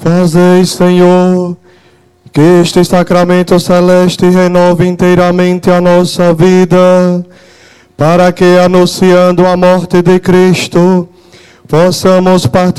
Fazei, Senhor, que este sacramento celeste renove inteiramente a nossa vida, para que, anunciando a morte de Cristo, possamos participar